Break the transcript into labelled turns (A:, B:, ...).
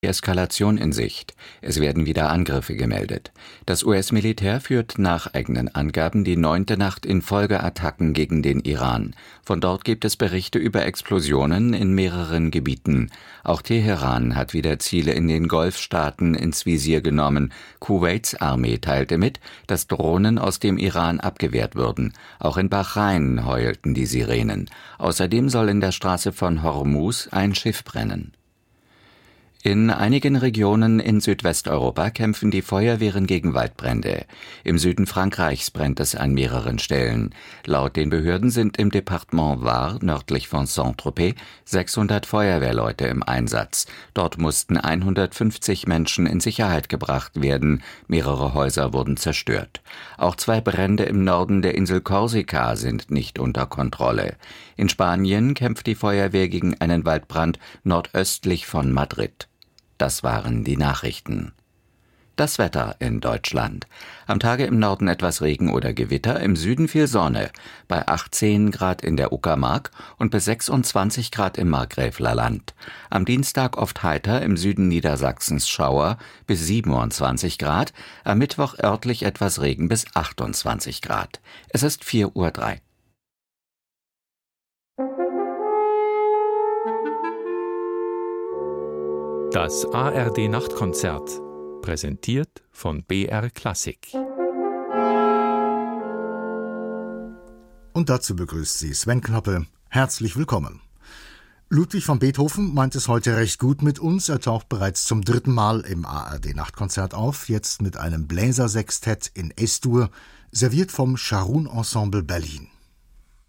A: Eskalation in Sicht. Es werden wieder Angriffe gemeldet. Das US-Militär führt nach eigenen Angaben die 9. Nacht in Folge Attacken gegen den Iran. Von dort gibt es Berichte über Explosionen in mehreren Gebieten. Auch Teheran hat wieder Ziele in den Golfstaaten ins Visier genommen. Kuwaits Armee teilte mit, dass Drohnen aus dem Iran abgewehrt würden. Auch in Bahrain heulten die Sirenen. Außerdem soll in der Straße von Hormuz ein Schiff brennen. In einigen Regionen in Südwesteuropa kämpfen die Feuerwehren gegen Waldbrände. Im Süden Frankreichs brennt es an mehreren Stellen. Laut den Behörden sind im Departement Var, nördlich von Saint-Tropez, 600 Feuerwehrleute im Einsatz. Dort mussten 150 Menschen in Sicherheit gebracht werden. Mehrere Häuser wurden zerstört. Auch 2 Brände im Norden der Insel Korsika sind nicht unter Kontrolle. In Spanien kämpft die Feuerwehr gegen einen Waldbrand nordöstlich von Madrid. Das waren die Nachrichten. Das Wetter in Deutschland. Am Tage im Norden etwas Regen oder Gewitter, im Süden viel Sonne. Bei 18 Grad in der Uckermark und bis 26 Grad im Markgräfler Land. Am Dienstag oft heiter, im Süden Niedersachsens Schauer bis 27 Grad. Am Mittwoch örtlich etwas Regen bis 28 Grad. Es ist 4:03 Uhr.
B: Das ARD-Nachtkonzert, präsentiert von BR Klassik.
C: Und dazu begrüßt sie Sven Knoppe. Herzlich willkommen. Ludwig van Beethoven meint es heute recht gut mit uns. Er taucht bereits zum 3. Mal im ARD-Nachtkonzert auf, jetzt mit einem Bläsersextett in S-Dur, serviert vom Scharun Ensemble Berlin.